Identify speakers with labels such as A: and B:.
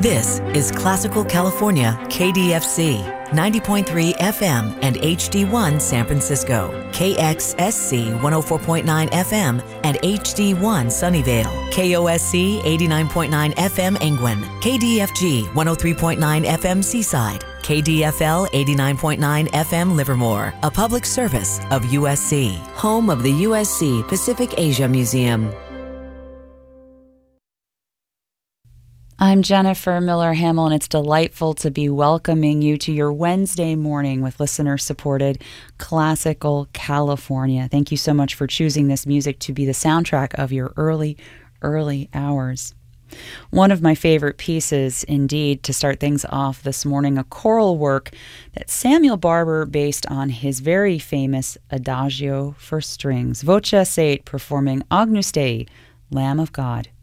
A: This is Classical California, KDFC, 90.3 FM and HD1 San Francisco, KXSC 104.9 FM and HD1 Sunnyvale, KOSC 89.9 FM Angwin, KDFG 103.9 FM Seaside, KDFL 89.9 FM Livermore, a public service of USC, home of the USC Pacific Asia Museum.
B: I'm Jennifer Miller Hamill, and it's delightful to be welcoming you to your Wednesday morning with listener-supported Classical California. Thank you so much for choosing this music to be the soundtrack of your early hours. One of my favorite pieces, indeed, to start things off this morning, a choral work that Samuel Barber based on his very famous Adagio for strings. Voce Sate performing Agnus Dei, Lamb of God.